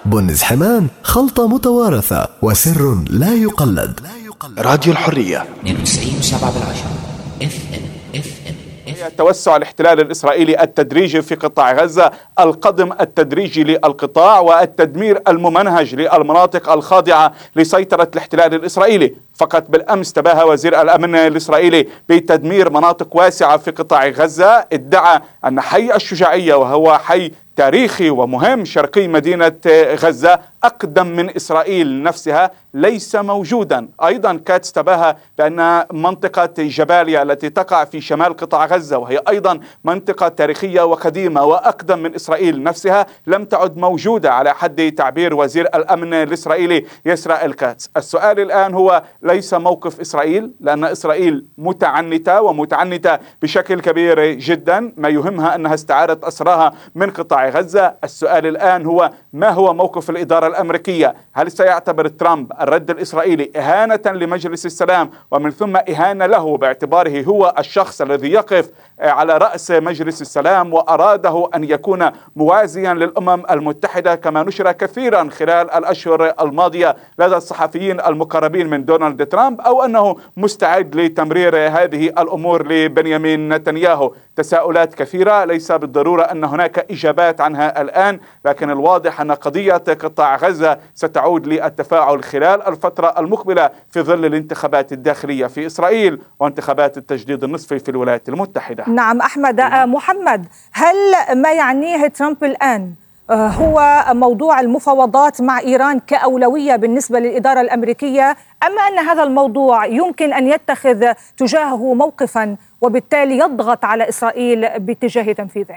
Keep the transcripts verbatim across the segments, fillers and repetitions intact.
بن زحمان خلطة متوارثة وسر لا يقلد. راديو الحرية اثنين وتسعين فاصلة سبعة بالعشرة اف ام اف ام. توسع الاحتلال الإسرائيلي التدريجي في قطاع غزة، القدم التدريجي للقطاع والتدمير الممنهج للمناطق الخاضعة لسيطرة الاحتلال الإسرائيلي. فقط بالأمس تباهى وزير الأمن الإسرائيلي بتدمير مناطق واسعة في قطاع غزة، ادعى أن حي الشجاعية وهو حي تاريخي ومهم شرقي مدينة غزة أقدم من إسرائيل نفسها ليس موجودا. أيضا كاتس تباهى بأن منطقة جباليا التي تقع في شمال قطاع غزة وهي أيضا منطقة تاريخية وقديمة وأقدم من إسرائيل نفسها لم تعد موجودة على حد تعبير وزير الأمن الإسرائيلي إسرائيل كاتس. السؤال الآن هو ليس موقف إسرائيل، لأن إسرائيل متعنتة ومتعنتة بشكل كبير جدا، ما يهمها أنها استعادت أسراها من قطاع غزة. السؤال الآن هو ما هو موقف الإدارة الأمريكية؟ هل سيعتبر ترامب الرد الإسرائيلي إهانة لمجلس السلام ومن ثم إهانة له باعتباره هو الشخص الذي يقف على رأس مجلس السلام وأراده أن يكون موازيا للأمم المتحدة كما نشر كثيرا خلال الأشهر الماضية لدى الصحفيين المقربين من دونالد ترامب، أو أنه مستعد لتمرير هذه الأمور لبنيامين نتنياهو؟ تساؤلات كثيرة، ليس بالضرورة أن هناك إجابات عنها الآن، لكن الواضح أن قضية قطاع غزة ستعود للتفاعل خلال الفترة المقبلة في ظل الانتخابات الداخلية في إسرائيل وانتخابات التجديد النصفي في الولايات المتحدة. نعم أحمد. محمد، هل ما يعنيه ترامب الآن هو موضوع المفاوضات مع إيران كأولوية بالنسبة للإدارة الأمريكية، أم أن هذا الموضوع يمكن أن يتخذ تجاهه موقفا وبالتالي يضغط على إسرائيل باتجاه تنفيذه؟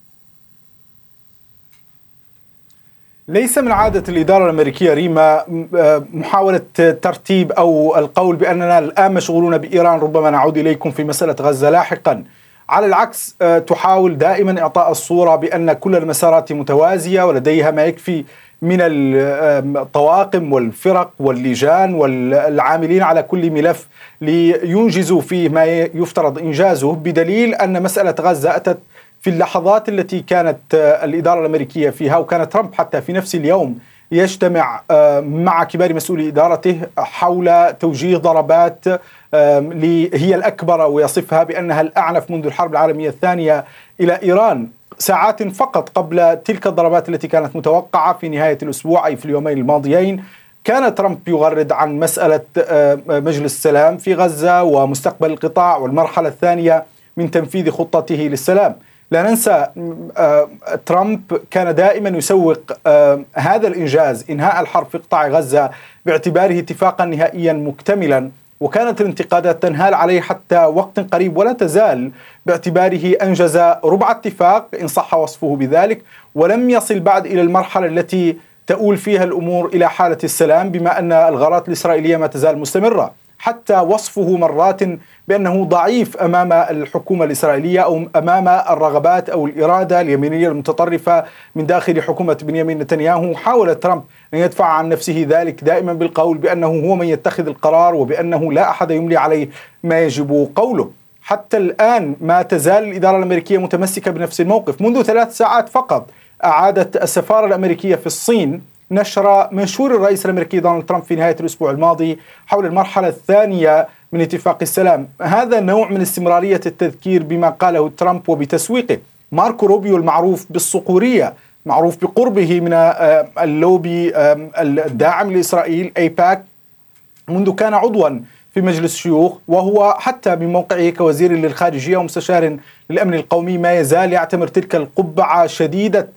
ليس من عادة الإدارة الأمريكية ريما محاولة ترتيب أو القول بأننا الآن مشغولون بإيران، ربما نعود إليكم في مسألة غزة لاحقا. على العكس تحاول دائما إعطاء الصورة بأن كل المسارات متوازية ولديها ما يكفي من الطواقم والفرق واللجان والعاملين على كل ملف لينجزوا فيه ما يفترض إنجازه، بدليل أن مسألة غزة أتت في اللحظات التي كانت الإدارة الأمريكية فيها، وكان ترامب حتى في نفس اليوم يجتمع مع كبار مسؤولي إدارته حول توجيه ضربات هي الأكبر ويصفها بأنها الأعنف منذ الحرب العالمية الثانية إلى إيران، ساعات فقط قبل تلك الضربات التي كانت متوقعة في نهاية الأسبوع أي في اليومين الماضيين. كان ترامب يغرد عن مسألة مجلس السلام في غزة ومستقبل القطاع والمرحلة الثانية من تنفيذ خطته للسلام. لا ننسى ترامب كان دائما يسوق هذا الإنجاز إنهاء الحرب في قطاع غزة باعتباره اتفاقا نهائيا مكتملا، وكانت الانتقادات تنهال عليه حتى وقت قريب ولا تزال باعتباره أنجز ربع اتفاق إن صح وصفه بذلك، ولم يصل بعد إلى المرحلة التي تؤول فيها الأمور إلى حالة السلام، بما أن الغارات الإسرائيلية ما تزال مستمرة، حتى وصفه مرات بأنه ضعيف أمام الحكومة الإسرائيلية أو أمام الرغبات أو الإرادة اليمينية المتطرفة من داخل حكومة بنيامين نتنياهو. حاول ترامب أن يدفع عن نفسه ذلك دائما بالقول بأنه هو من يتخذ القرار وبأنه لا أحد يملي عليه ما يجب قوله. حتى الآن ما تزال الإدارة الأمريكية متمسكة بنفس الموقف. منذ ثلاث ساعات فقط أعادت السفارة الأمريكية في الصين نشر منشور الرئيس الأمريكي دونالد ترامب في نهاية الأسبوع الماضي حول المرحلة الثانية من اتفاق السلام. هذا نوع من استمرارية التذكير بما قاله ترامب وبتسويقه. ماركو روبيو المعروف بالصقورية، معروف بقربه من اللوبي الداعم لإسرائيل أيباك، منذ كان عضوا في مجلس الشيوخ وهو حتى بموقعه كوزير للخارجية ومستشار للأمن القومي ما يزال يعتبر تلك القبعة شديدة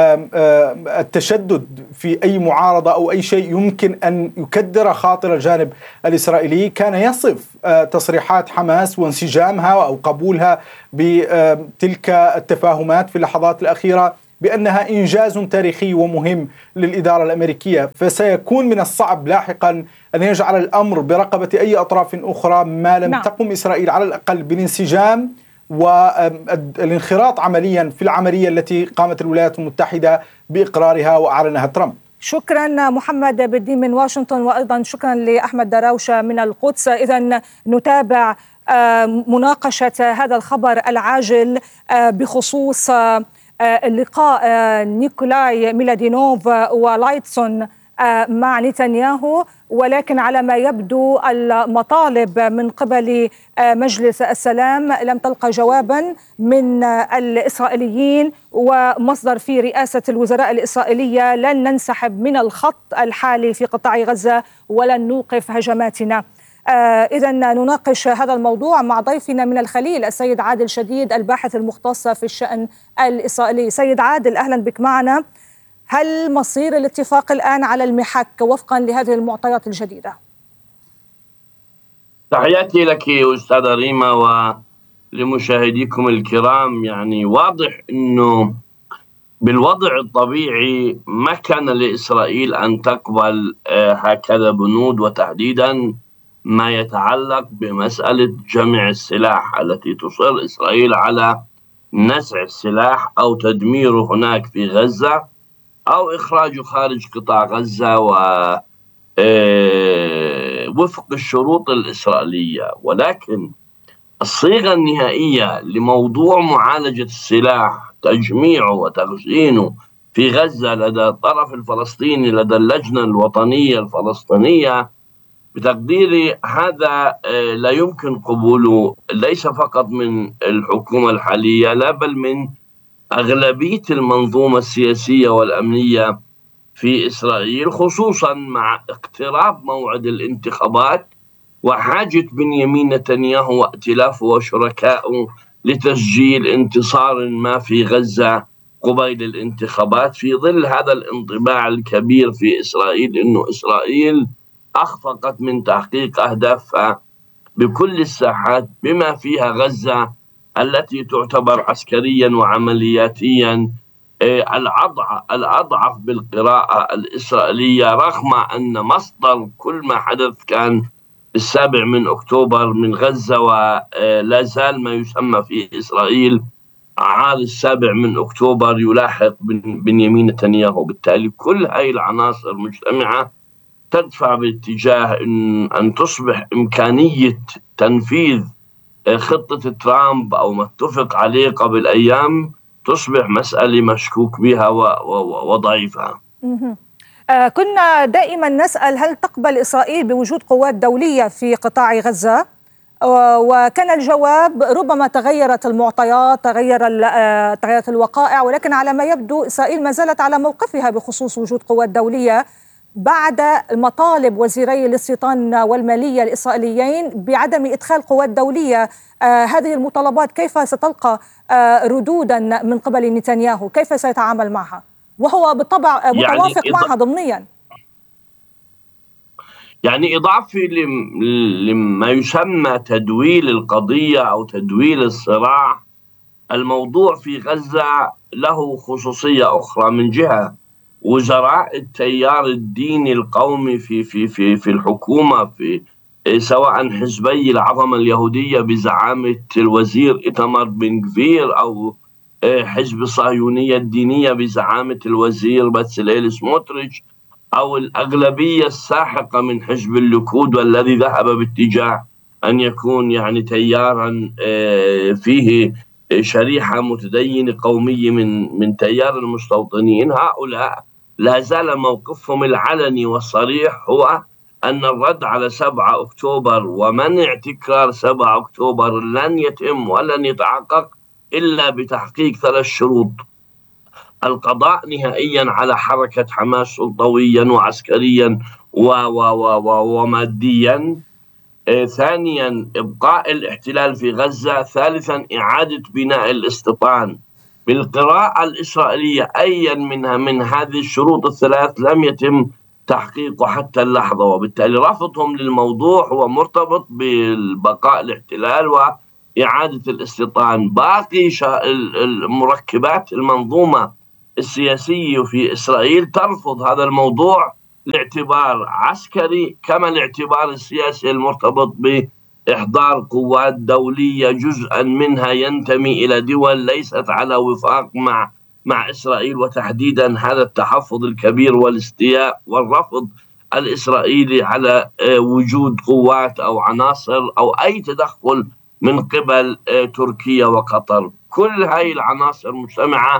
التشدد في أي معارضة أو أي شيء يمكن أن يكدر خاطر الجانب الإسرائيلي. كان يصف تصريحات حماس وانسجامها أو قبولها بتلك التفاهمات في اللحظات الأخيرة بأنها إنجاز تاريخي ومهم للإدارة الأمريكية، فسيكون من الصعب لاحقا أن يجعل الأمر برقبة أي أطراف أخرى ما لم تقم إسرائيل على الأقل بالانسجام والانخراط عمليا في العملية التي قامت الولايات المتحدة بإقرارها وأعلنها ترامب. شكرا محمد بالدين من واشنطن، وأيضا شكرا لأحمد دراوشة من القدس. إذن نتابع مناقشة هذا الخبر العاجل بخصوص لقاء نيكولاي ميلادينوف ولايتسون مع نتنياهو، ولكن على ما يبدو المطالب من قبل مجلس السلام لم تلقى جوابا من الإسرائيليين، ومصدر في رئاسة الوزراء الإسرائيلية: لن ننسحب من الخط الحالي في قطاع غزة ولن نوقف هجماتنا. إذا نناقش هذا الموضوع مع ضيفنا من الخليل السيد عادل شديد، الباحث المختص في الشأن الإسرائيلي. سيد عادل، أهلا بك معنا. هل مصير الاتفاق الآن على المحك وفقا لهذه المعطيات الجديدة؟ تحياتي لك أستاذة ريما ولمشاهديكم الكرام. يعني واضح أنه بالوضع الطبيعي ما كان لإسرائيل أن تقبل هكذا بنود، وتحديدا ما يتعلق بمسألة جمع السلاح التي تصر إسرائيل على نزع السلاح أو تدميره هناك في غزة أو إخراجه خارج قطاع غزة ووفق الشروط الإسرائيلية. ولكن الصيغة النهائية لموضوع معالجة السلاح، تجميعه وتخزينه في غزة لدى الطرف الفلسطيني، لدى اللجنة الوطنية الفلسطينية، بتقديري هذا لا يمكن قبوله، ليس فقط من الحكومة الحالية لا بل من أغلبية المنظومة السياسية والأمنية في إسرائيل، خصوصا مع اقتراب موعد الانتخابات وحاجة بنيامين نتنياهو وائتلافه وشركائه لتسجيل انتصار ما في غزة قبيل الانتخابات، في ظل هذا الانطباع الكبير في إسرائيل أنه إسرائيل أخفقت من تحقيق أهدافها بكل الساحات بما فيها غزة التي تعتبر عسكريا وعملياتيا الأضعف بالقراءة الإسرائيلية، رغم أن مصدر كل ما حدث كان السابع من أكتوبر من غزة، ولا زال ما يسمى في إسرائيل عار السابع من أكتوبر يلاحق بنيامين نتنياهو. بالتالي كل هاي العناصر مجتمعة تدفع باتجاه أن, أن تصبح إمكانية تنفيذ خطة ترامب أو ما اتفق عليه قبل أيام تصبح مسألة مشكوك بها وضعيفة. كنا دائما نسأل: هل تقبل إسرائيل بوجود قوات دولية في قطاع غزة؟ وكان الجواب: ربما تغيرت المعطيات، تغير تغيرت الوقائع، ولكن على ما يبدو إسرائيل ما زالت على موقفها بخصوص وجود قوات دولية بعد مطالب وزيري الاستيطان والمالية الإسرائيليين بعدم إدخال قوات دولية. آه هذه المطالبات كيف ستلقى آه ردودا من قبل نتنياهو؟ كيف سيتعامل معها وهو بالطبع متوافق يعني معها ضمنيا؟ يعني إضافي لما يسمى تدويل القضية أو تدويل الصراع، الموضوع في غزة له خصوصية أخرى. من جهة وزراء التيار الديني القومي في في في في الحكومة، في سواء حزبي العظمة اليهودية بزعامة الوزير إيتمار بن غفير أو حزب الصهيونية الدينية بزعامة الوزير بتسليل سموتريتش، أو الأغلبية الساحقة من حزب الليكود والذي ذهب باتجاه أن يكون يعني تيارا فيه شريحة متدينة قومية من من تيار المستوطنين. هؤلاء لا زال موقفهم العلني والصريح هو أن الرد على سبعة أكتوبر ومنع تكرار سبعة أكتوبر لن يتم ولن يتحقق إلا بتحقيق ثلاث شروط: القضاء نهائيا على حركة حماس سلطويا وعسكريا و و و وماديا، آه، ثانيا إبقاء الاحتلال في غزة، ثالثا إعادة بناء الاستيطان. بالقراءة الإسرائيلية أيا منها من هذه الشروط الثلاث لم يتم تحقيقه حتى اللحظة، وبالتالي رفضهم للموضوع هو مرتبط بالبقاء الاحتلال وإعادة الاستيطان. باقي المركبات المنظومة السياسية في إسرائيل ترفض هذا الموضوع لاعتبار عسكري، كما الاعتبار السياسي المرتبط بإحضار قوات دولية جزءا منها ينتمي إلى دول ليست على وفاق مع مع إسرائيل، وتحديدا هذا التحفظ الكبير والاستياء والرفض الإسرائيلي على وجود قوات أو عناصر أو أي تدخل من قبل تركيا وقطر. كل هاي العناصر مجتمعة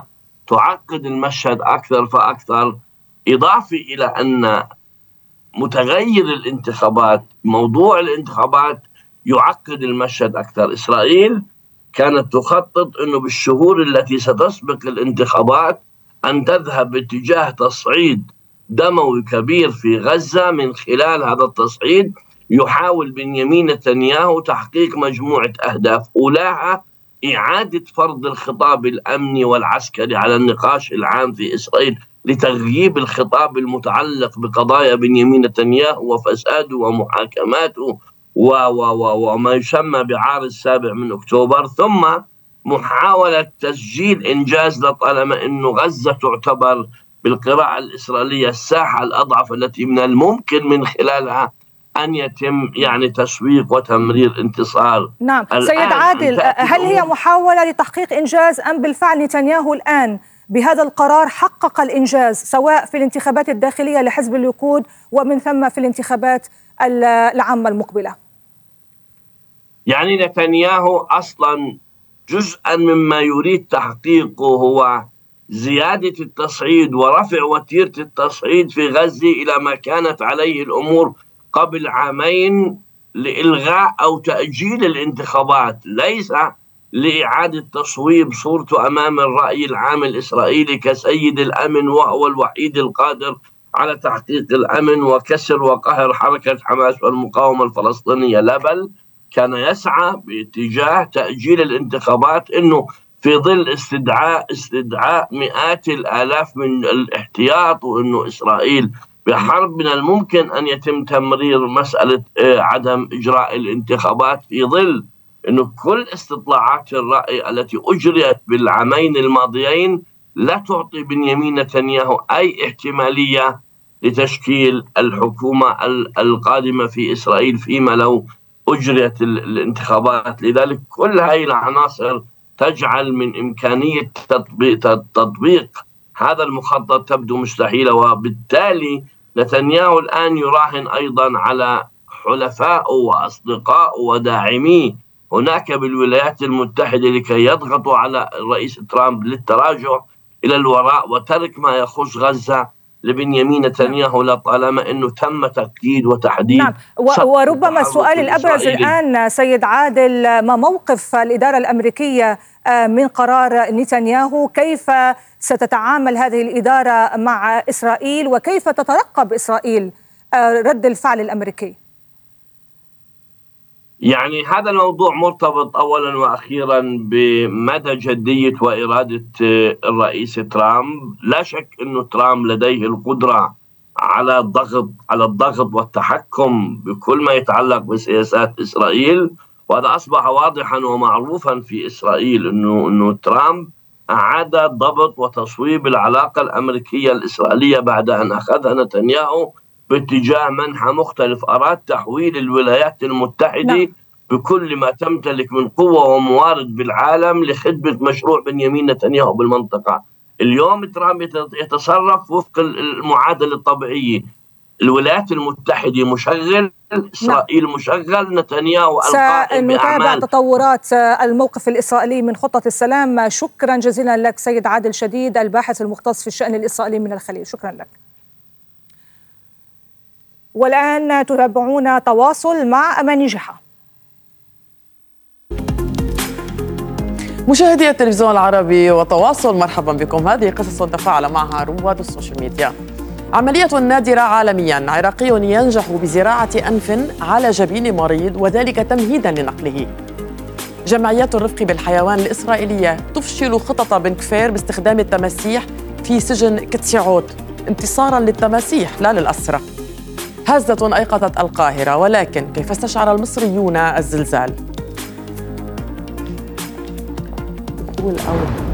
تعقد المشهد أكثر فأكثر، إضافة إلى أن متغير الانتخابات، موضوع الانتخابات يعقد المشهد أكثر. إسرائيل كانت تخطط أنه بالشهور التي ستسبق الانتخابات أن تذهب باتجاه تصعيد دموي كبير في غزة. من خلال هذا التصعيد يحاول بنيامين نتنياهو تحقيق مجموعة أهداف، أولاها إعادة فرض الخطاب الأمني والعسكري على النقاش العام في إسرائيل لتغييب الخطاب المتعلق بقضايا بنيامين نتنياهو وفساده ومحاكماته و و و وما يسمى بعار السابع من أكتوبر، ثم محاولة تسجيل إنجاز لطالما أنه غزة تعتبر بالقراءة الإسرائيلية الساحة الأضعف التي من الممكن من خلالها أن يتم يعني تسويق وتمرير انتصار. نعم سيد عادل، هل هي محاولة لتحقيق إنجاز أم بالفعل نتنياهو الآن بهذا القرار حقق الإنجاز سواء في الانتخابات الداخلية لحزب الليكود ومن ثم في الانتخابات العامة المقبلة؟ يعني نتنياهو أصلا جزءا مما يريد تحقيقه هو زيادة التصعيد ورفع وتيرة التصعيد في غزة إلى ما كانت عليه الأمور قبل عامين، لإلغاء أو تأجيل الانتخابات، ليس لإعادة تصويب صورته أمام الرأي العام الإسرائيلي كسيد الأمن وهو الوحيد القادر على تحقيق الأمن وكسر وقهر حركة حماس والمقاومة الفلسطينية، لا بل كان يسعى باتجاه تأجيل الانتخابات، إنه في ظل استدعاء استدعاء مئات الآلاف من الاحتياط، وإنه إسرائيل بحرب من الممكن أن يتم تمرير مسألة عدم إجراء الانتخابات في ظل أنه كل استطلاعات الرأي التي أجريت بالعامين الماضيين لا تعطي بنيامين نتنياهو أي احتمالية لتشكيل الحكومة القادمة في إسرائيل فيما لو أجريت الانتخابات. لذلك كل هذه العناصر تجعل من إمكانية تطبيق, تطبيق هذا المخطط تبدو مستحيلة، وبالتالي نتنياهو الآن يراهن أيضا على حلفائه وأصدقائه وداعميه هناك بالولايات المتحدة لكي يضغطوا على الرئيس ترامب للتراجع إلى الوراء وترك ما يخص غزة لبنيامين نتنياهو لطالما أنه تم تأكيد وتحديد. نعم، وربما السؤال الأبرز الآن سيد عادل، ما موقف الإدارة الأمريكية من قرار نتنياهو؟ كيف ستتعامل هذه الإدارة مع إسرائيل وكيف تترقب إسرائيل رد الفعل الأمريكي؟ يعني هذا الموضوع مرتبط أولا وأخيرا بمدى جدية وإرادة الرئيس ترامب. لا شك أنه ترامب لديه القدرة على الضغط على الضغط والتحكم بكل ما يتعلق بسياسات إسرائيل، وهذا أصبح واضحا ومعروفا في إسرائيل أنه أنه ترامب أعاد ضبط وتصويب العلاقة الأمريكية الإسرائيلية بعد أن أخذها نتنياهو باتجاه منحى مختلف. أراد تحويل الولايات المتحدة لا. بكل ما تمتلك من قوة وموارد بالعالم لخدمة مشروع بنيامين نتنياهو بالمنطقة. اليوم ترامب يتصرف وفق المعادلة الطبيعية، الولايات المتحدة مشغل، إسرائيل لا. مشغل، نتنياهو القائم بأعمال. سنتابع تطورات الموقف الإسرائيلي من خطة السلام. شكرا جزيلا لك سيد عادل شديد، الباحث المختص في الشأن الإسرائيلي من الخليل، شكرا لك. والآن تتابعون تواصل مع أماني جحا. مشاهدي التلفزيون العربي وتواصل، مرحبا بكم. هذه قصص تفاعل معها رواد السوشيال ميديا. عملية نادرة عالميا، عراقي ينجح بزراعة أنف على جبين مريض وذلك تمهيدا لنقله. جمعيات الرفق بالحيوان الإسرائيلية تفشل خطط بن كفير باستخدام التماسيح في سجن كتسعود انتصارا للتماسيح لا للأسرى. هزة أيقظت القاهرة، ولكن كيف استشعر المصريون الزلزال؟ الأول